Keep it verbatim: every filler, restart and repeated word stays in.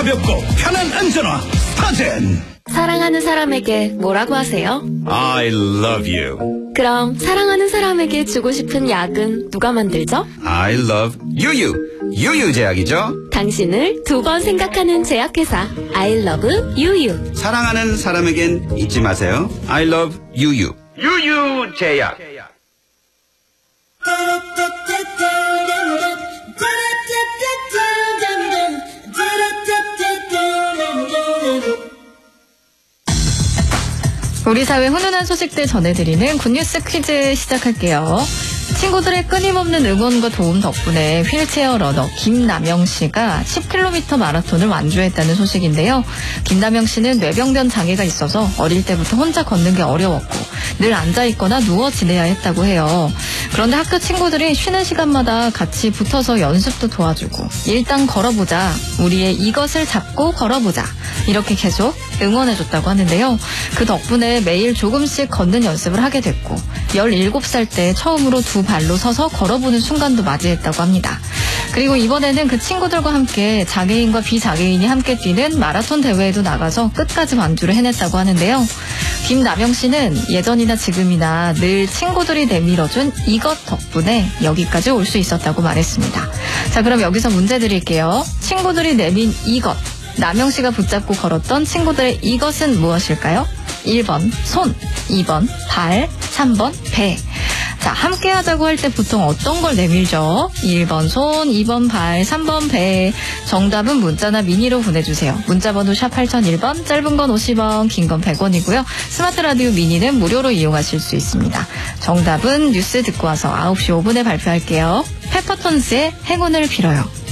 가볍고 편한 안전화 스타젠. 사랑하는 사람에게 뭐라고 하세요? I love you. 그럼 사랑하는 사람에게 주고 싶은 약은 누가 만들죠? I love 유유. 유유제약이죠. 당신을 두 번 생각하는 제약회사 I love 유유. 사랑하는 사람에겐 잊지 마세요. I love 유유. 유유제약. 우리 사회 훈훈한 소식들 전해드리는 굿뉴스 퀴즈 시작할게요. 친구들의 끊임없는 응원과 도움 덕분에 휠체어 러너 김남영 씨가 십 킬로미터 마라톤을 완주했다는 소식인데요. 김남영 씨는 뇌병변 장애가 있어서 어릴 때부터 혼자 걷는 게 어려웠고 늘 앉아있거나 누워 지내야 했다고 해요. 그런데 학교 친구들이 쉬는 시간마다 같이 붙어서 연습도 도와주고 일단 걸어보자, 우리의 이것을 잡고 걸어보자, 이렇게 계속 응원해줬다고 하는데요. 그 덕분에 매일 조금씩 걷는 연습을 하게 됐고 열일곱 살 때 처음으로 두 발로 서서 걸어보는 순간도 맞이했다고 합니다. 그리고 이번에는 그 친구들과 함께 장애인과 비장애인이 함께 뛰는 마라톤 대회에도 나가서 끝까지 완주를 해냈다고 하는데요. 김남영 씨는 예전이나 지금이나 늘 친구들이 내밀어준 이것 덕분에 여기까지 올 수 있었다고 말했습니다. 자, 그럼 여기서 문제 드릴게요. 친구들이 내민 이것, 남영 씨가 붙잡고 걸었던 친구들의 이것은 무엇일까요? 일 번 손, 이 번 발, 삼 번 배. 자, 함께 하자고 할 때 보통 어떤 걸 내밀죠? 일 번 손, 이 번 발, 삼 번 배. 정답은 문자나 미니로 보내주세요. 문자번호 샵 팔공공일 번, 짧은 건 오십 원, 긴 건 백 원이고요. 스마트 라디오 미니는 무료로 이용하실 수 있습니다. 정답은 뉴스 듣고 와서 아홉 시 오 분에 발표할게요. 페퍼톤스의 행운을 빌어요.